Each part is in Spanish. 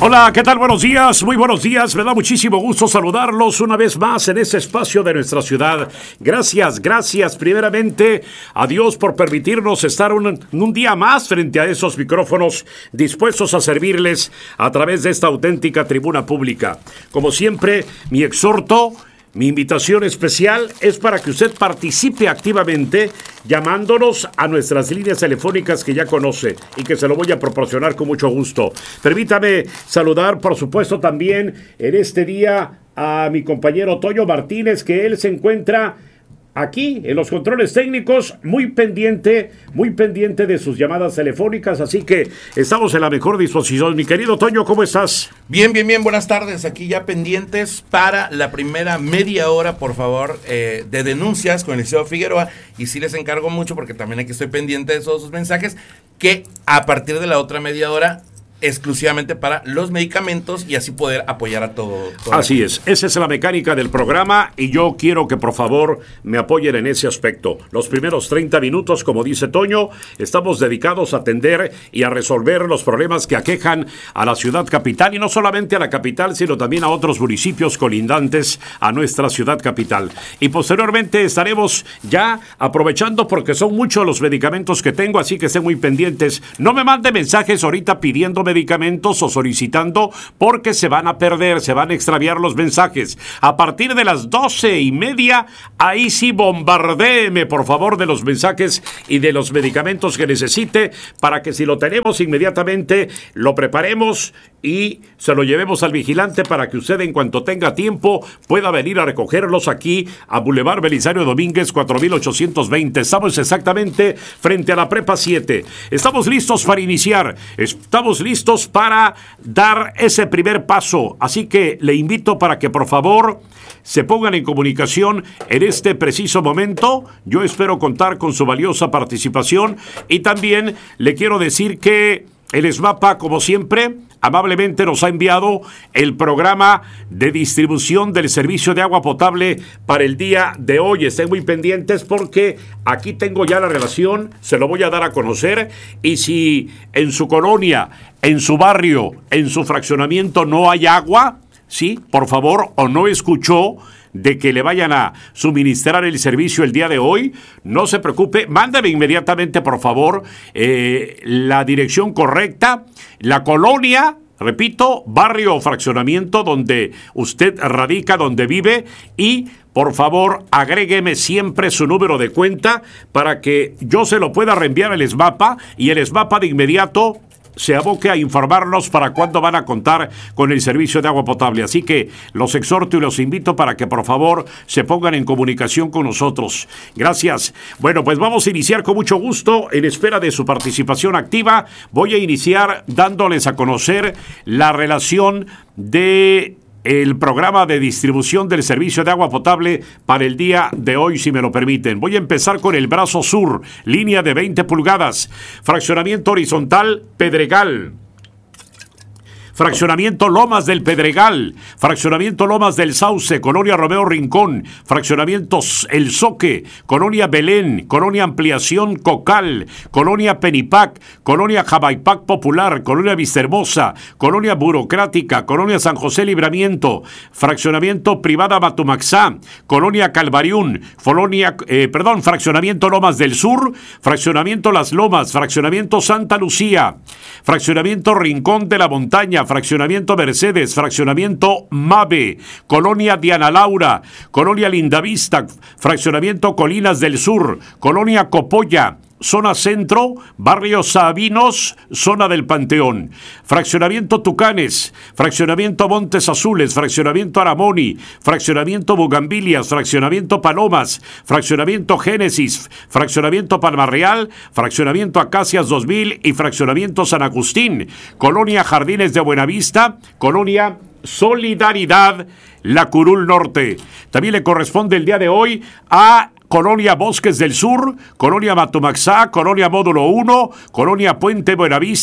Hola, ¿qué tal? Buenos días, muy buenos días. Me da muchísimo gusto saludarlos una vez más en este espacio de nuestra ciudad. Gracias primeramente a Dios por permitirnos estar un día más frente a esos micrófonos, dispuestos a servirles a través de esta auténtica tribuna pública. Como siempre, mi exhorto, mi invitación especial es para que usted participe activamente llamándonos a nuestras líneas telefónicas que ya conoce y que se lo voy a proporcionar con mucho gusto. Permítame saludar, por supuesto, también en este día a mi compañero Toño Martínez, que él se encuentra aquí en los controles técnicos, muy pendiente de sus llamadas telefónicas, así que estamos en la mejor disposición. Mi querido Toño, ¿cómo estás? Bien, buenas tardes, aquí ya pendientes para la primera media hora, por favor, de denuncias con el licenciado Figueroa, y sí les encargo mucho, porque también aquí estoy pendiente de todos sus mensajes, que a partir de la otra media hora, exclusivamente para los medicamentos y así poder apoyar a todo. Así es, esa es la mecánica del programa y yo quiero que por favor me apoyen en ese aspecto. Los primeros 30 minutos, como dice Toño, estamos dedicados a atender y a resolver los problemas que aquejan a la ciudad capital, y no solamente a la capital, sino también a otros municipios colindantes a nuestra ciudad capital. Y posteriormente estaremos ya aprovechando, porque son muchos los medicamentos que tengo, así que estén muy pendientes. No me mande mensajes ahorita pidiendo medicamentos o solicitando, porque se van a perder, se van a extraviar los mensajes. A partir de las 12:30, ahí sí bombardéeme por favor de los mensajes y de los medicamentos que necesite, para que si lo tenemos inmediatamente lo preparemos y se lo llevemos al vigilante, para que usted, en cuanto tenga tiempo, pueda venir a recogerlos aquí a Boulevard Belisario Domínguez 4820. Estamos exactamente frente a la Prepa 7. Estamos listos para iniciar, estamos listos para dar ese primer paso, así que le invito para que por favor se pongan en comunicación en este preciso momento. Yo espero contar con su valiosa participación, y también le quiero decir que el SMAPA, como siempre, amablemente nos ha enviado el programa de distribución del servicio de agua potable para el día de hoy. Estén muy pendientes, porque aquí tengo ya la relación, se lo voy a dar a conocer, y si en su colonia, en su barrio, en su fraccionamiento no hay agua, sí, por favor, o no escuchó de que le vayan a suministrar el servicio el día de hoy, no se preocupe, mándame inmediatamente por favor la dirección correcta, la colonia, repito, barrio o fraccionamiento donde usted radica, donde vive, y por favor agrégueme siempre su número de cuenta para que yo se lo pueda reenviar al SMAPA, y el SMAPA de inmediato se aboque a informarnos para cuándo van a contar con el servicio de agua potable. Así que los exhorto y los invito para que por favor se pongan en comunicación con nosotros. Gracias. Bueno, pues vamos a iniciar con mucho gusto, en espera de su participación activa. Voy a iniciar dándoles a conocer la relación de el programa de distribución del servicio de agua potable para el día de hoy, si me lo permiten. Voy a empezar con el brazo sur, línea de 20 pulgadas, fraccionamiento horizontal Pedregal, fraccionamiento Lomas del Pedregal, fraccionamiento Lomas del Sauce, colonia Romeo Rincón, fraccionamientos El Zoque, colonia Belén, colonia Ampliación Cocal, colonia Penipac, colonia Jamaipac Popular, colonia Vistahermosa, colonia Burocrática, colonia San José Libramiento, fraccionamiento Privada Matumaxá, colonia Calvariún, fraccionamiento Lomas del Sur, fraccionamiento Las Lomas, fraccionamiento Santa Lucía, fraccionamiento Rincón de la Montaña, fraccionamiento Mercedes, fraccionamiento Mave, colonia Diana Laura, colonia Lindavista, fraccionamiento Colinas del Sur, colonia Copolla, zona centro, barrio Sabinos, zona del Panteón, fraccionamiento Tucanes, fraccionamiento Montes Azules, fraccionamiento Aramoni, fraccionamiento Bugambilias, fraccionamiento Palomas, fraccionamiento Génesis, fraccionamiento Palma Real, fraccionamiento Acacias 2000 y fraccionamiento San Agustín, colonia Jardines de Buenavista, colonia Solidaridad, La Curul Norte. También le corresponde el día de hoy a Colonia Bosques del Sur, Colonia Matumaxá, Colonia Módulo 1, Colonia Puente Buenavista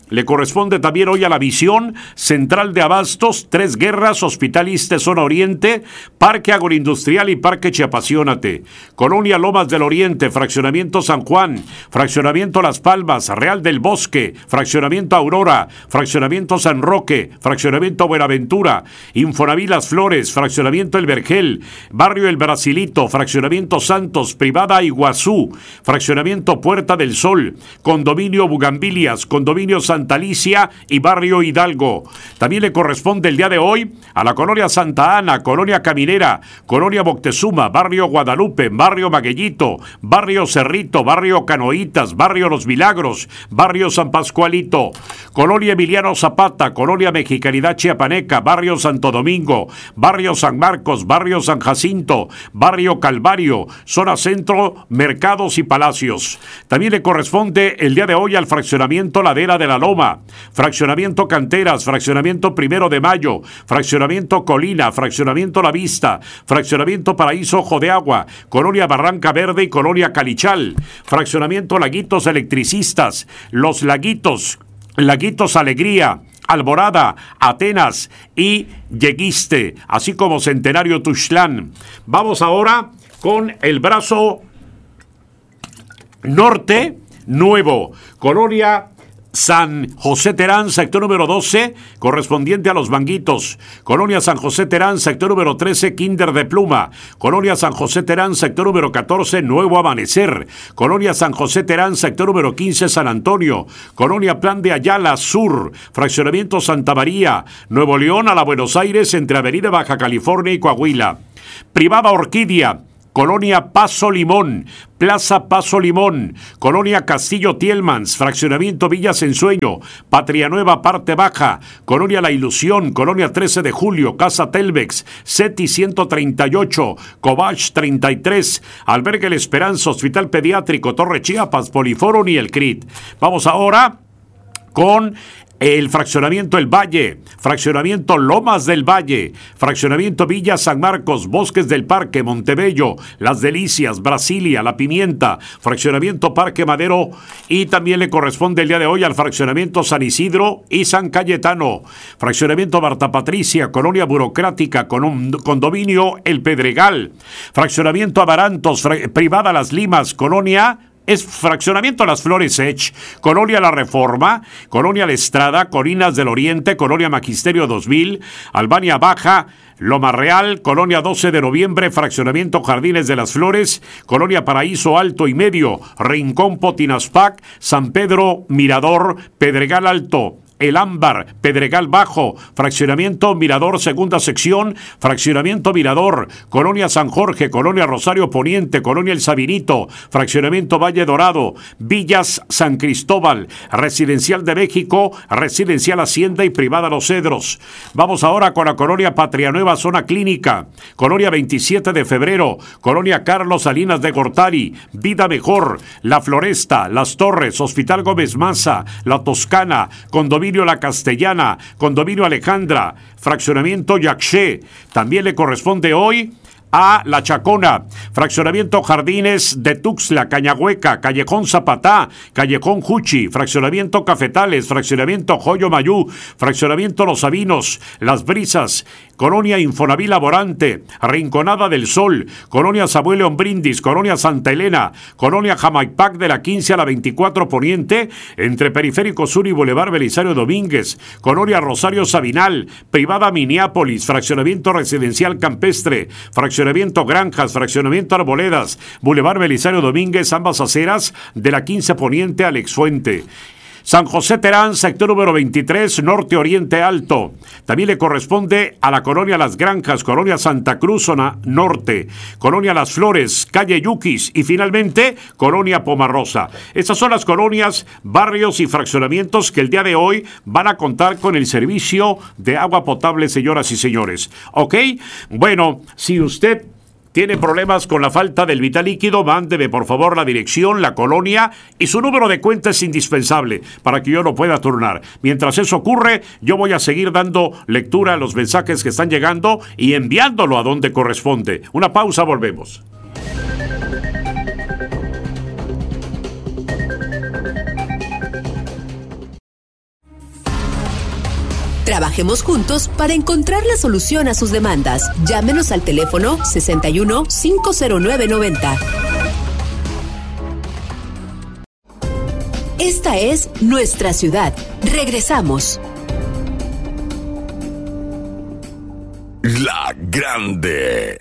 le corresponde también hoy a La Visión, Central de Abastos, Tres Guerras, Hospitaliste Zona Oriente, Parque Agroindustrial y Parque Chiapasionate, Colonia Lomas del Oriente, Fraccionamiento San Juan, Fraccionamiento Las Palmas, Real del Bosque, Fraccionamiento Aurora, Fraccionamiento San Roque, Fraccionamiento Buenaventura, Infonavit Las Flores, Fraccionamiento El Vergel, Barrio El Brasilito, Fraccionamiento Santos, Privada Iguazú, Fraccionamiento Puerta del Sol, Condominio Bugambilias, Condominio Santa Alicia y Barrio Hidalgo. También le corresponde el día de hoy a la Colonia Santa Ana, Colonia Caminera, Colonia Moctezuma, Barrio Guadalupe, Barrio Maguellito, Barrio Cerrito, Barrio Canoitas, Barrio Los Milagros, Barrio San Pascualito, Colonia Emiliano Zapata, Colonia Mexicanidad Chiapaneca, Barrio Santo Domingo, Barrio San Marcos, Barrio San Jacinto, Barrio Calvario, Zona Centro, Mercados y Palacios. También le corresponde el día de hoy al Fraccionamiento Ladera de la Loma, Fraccionamiento Canteras, Fraccionamiento Primero de Mayo, Fraccionamiento Colina, Fraccionamiento La Vista, Fraccionamiento Paraíso Ojo de Agua, Colonia Barranca Verde y Colonia Calichal, Fraccionamiento Laguitos Electricistas, Los Laguitos, Laguitos Alegría, Alborada, Atenas y Yeguiste, así como Centenario Tuxtlán. Vamos ahora con el brazo norte nuevo, Colonia San José Terán, sector número 12, correspondiente a Los Manguitos. Colonia San José Terán, sector número 13, Kinder de Pluma. Colonia San José Terán, sector número 14, Nuevo Amanecer. Colonia San José Terán, sector número 15, San Antonio. Colonia Plan de Ayala Sur, Fraccionamiento Santa María. Nuevo León a la Buenos Aires, entre Avenida Baja California y Coahuila. Privada Orquídea, Colonia Paso Limón, Plaza Paso Limón, Colonia Castillo Tielmans, Fraccionamiento Villas Ensueño, Patria Nueva Parte Baja, Colonia La Ilusión, Colonia 13 de Julio, Casa Telmex, CETI 138, Cobach 33, Albergue La Esperanza, Hospital Pediátrico, Torre Chiapas, Poliforum y el CRIT. Vamos ahora con el Fraccionamiento El Valle, Fraccionamiento Lomas del Valle, Fraccionamiento Villa San Marcos, Bosques del Parque, Montebello, Las Delicias, Brasilia, La Pimienta, Fraccionamiento Parque Madero, y también le corresponde el día de hoy al Fraccionamiento San Isidro y San Cayetano, Fraccionamiento Marta Patricia, Colonia Burocrática, con un condominio El Pedregal, Fraccionamiento Amarantos, Privada Las Limas, Colonia es Fraccionamiento Las Flores Edge, Colonia La Reforma, Colonia La Estrada, Colinas del Oriente, Colonia Magisterio 2000, Albania Baja, Loma Real, Colonia 12 de Noviembre, Fraccionamiento Jardines de las Flores, Colonia Paraíso Alto y Medio, Rincón Potinaspac, San Pedro Mirador, Pedregal Alto, El Ámbar, Pedregal Bajo, Fraccionamiento Mirador, segunda sección, Fraccionamiento Mirador, Colonia San Jorge, Colonia Rosario Poniente, Colonia El Sabinito, Fraccionamiento Valle Dorado, Villas San Cristóbal, Residencial de México, Residencial Hacienda y Privada Los Cedros. Vamos ahora con la Colonia Patria Nueva, Zona Clínica, Colonia 27 de Febrero, Colonia Carlos Salinas de Gortari, Vida Mejor, La Floresta, Las Torres, Hospital Gómez Maza, La Toscana, Condominio La Castellana, Condominio Alejandra, Fraccionamiento Yaxché. También le corresponde hoy a La Chacona, Fraccionamiento Jardines de Tuxtla, Cañahueca, Callejón Zapatá, Callejón Juchi, Fraccionamiento Cafetales, Fraccionamiento Joyo Mayú, Fraccionamiento Los Sabinos, Las Brisas, Colonia Infonavit Laborante, Rinconada del Sol, Colonia Samuel León Brindis, Colonia Santa Elena, Colonia Jamaipac de la 15 a la 24 Poniente, entre Periférico Sur y Boulevard Belisario Domínguez, Colonia Rosario Sabinal, Privada Minneapolis, Fraccionamiento Residencial Campestre, Fraccionamiento Granjas, Fraccionamiento Arboledas, Boulevard Belisario Domínguez, ambas aceras de la 15 Poniente Alex Fuente. San José Terán, sector número 23, Norte Oriente Alto. También le corresponde a la Colonia Las Granjas, Colonia Santa Cruz, zona norte, Colonia Las Flores, calle Yuquis y finalmente Colonia Pomarrosa. Estas son las colonias, barrios y fraccionamientos que el día de hoy van a contar con el servicio de agua potable, señoras y señores. ¿Ok? Bueno, si usted tiene problemas con la falta del vital líquido, mándeme por favor la dirección, la colonia y su número de cuenta es indispensable para que yo lo pueda turnar. Mientras eso ocurre, yo voy a seguir dando lectura a los mensajes que están llegando y enviándolo a donde corresponde. Una pausa, volvemos. Trabajemos juntos para encontrar la solución a sus demandas. Llámenos al teléfono 61 509 90. Esta es nuestra ciudad. Regresamos. La Grande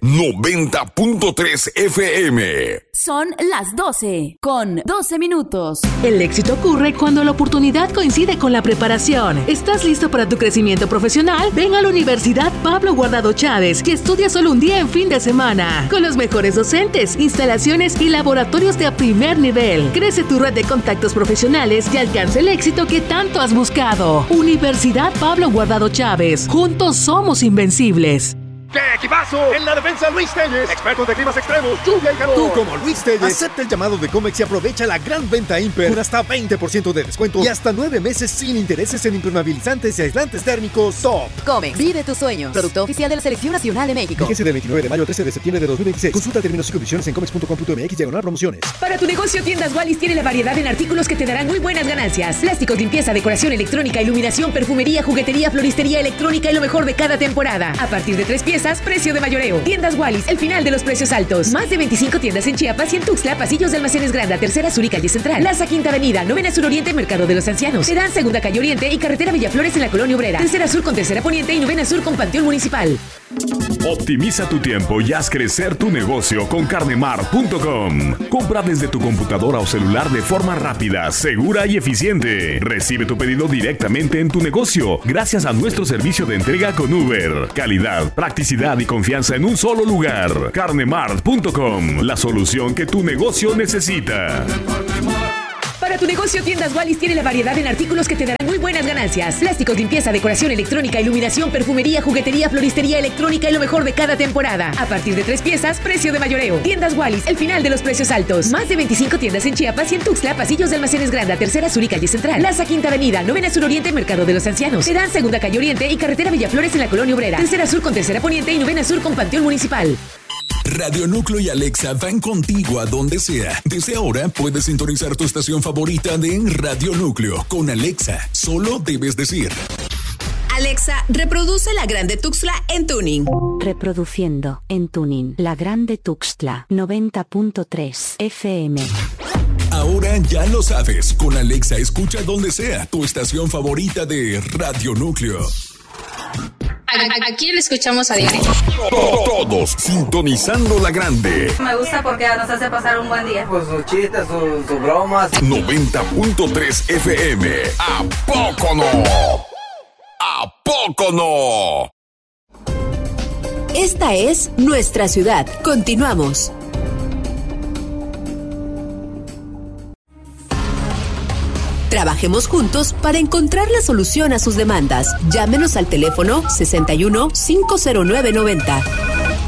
90.3 FM. Son las 12 con 12 minutos. El éxito ocurre cuando la oportunidad coincide con la preparación. ¿Estás listo para tu crecimiento profesional? Ven a la Universidad Pablo Guardado Chávez, que estudia solo un día en fin de semana, con los mejores docentes, instalaciones y laboratorios de primer nivel. Crece tu red de contactos profesionales y alcanza el éxito que tanto has buscado. Universidad Pablo Guardado Chávez. Juntos somos invencibles. ¡Qué equipazo! En la defensa, Luis Telles, expertos de climas extremos, lluvia y calor. Tú, como Luis Telles, acepta el llamado de Comex y aprovecha la gran venta Imper con hasta 20% de descuento y hasta 9 meses sin intereses en impermeabilizantes y aislantes térmicos top. Comex, vive tus sueños. Producto oficial de la Selección Nacional de México. Fíjese del 29 de mayo al 13 de septiembre de 2026. Consulta términos y condiciones en comex.com.mx/promociones. Para tu negocio, Tiendas Wallis tiene la variedad en artículos que te darán muy buenas ganancias. Plásticos, limpieza, decoración electrónica, iluminación, perfumería, juguetería, floristería electrónica y lo mejor de cada temporada. A partir de 3 piezas, precio de mayoreo. Tiendas Wallis, el final de los precios altos. Más de 25 tiendas en Chiapas y en Tuxtla, pasillos de Almacenes Granda, Tercera Sur y Calle Central. Plaza Quinta Avenida, Novena Sur Oriente, Mercado de los Ancianos. Terán Segunda Calle Oriente y Carretera Villaflores en la Colonia Obrera. Tercera Sur con Tercera Poniente y Novena Sur con Panteón Municipal. Optimiza tu tiempo y haz crecer tu negocio con carnemart.com. Compra desde tu computadora o celular de forma rápida, segura y eficiente. Recibe tu pedido directamente en tu negocio gracias a nuestro servicio de entrega con Uber. Calidad, practicidad y confianza en un solo lugar. Carnemart.com, la solución que tu negocio necesita. Para tu negocio, Tiendas Wallis tiene la variedad en artículos que te darán muy buenas ganancias. Plásticos, limpieza, decoración electrónica, iluminación, perfumería, juguetería, floristería electrónica y lo mejor de cada temporada. A partir de 3 piezas, precio de mayoreo. Tiendas Wallis, el final de los precios altos. Más de 25 tiendas en Chiapas y en Tuxtla, pasillos de Almacenes Granda, Tercera Sur y Calle Central. Plaza Quinta Avenida, Novena Sur Oriente, Mercado de los Ancianos. Terán Segunda Calle Oriente y Carretera Villaflores en la Colonia Obrera. Tercera Sur con Tercera Poniente y Novena Sur con Panteón Municipal. Radio Núcleo y Alexa van contigo a donde sea. Desde ahora puedes sintonizar tu estación favorita de Radio Núcleo con Alexa. Solo debes decir: Alexa, reproduce La Grande Tuxtla en tuning. Reproduciendo en tuning La Grande Tuxtla 90.3 FM. Ahora ya lo sabes. Con Alexa escucha donde sea tu estación favorita de Radio Núcleo. Aquí le escuchamos a diario. Todos sintonizando La Grande. Me gusta porque nos hace pasar un buen día. Pues sus chistes, sus bromas. 90.3 FM. ¿A poco no? ¿A poco no? Esta es nuestra ciudad. Continuamos. Trabajemos juntos para encontrar la solución a sus demandas. Llámenos al teléfono 61 509 90.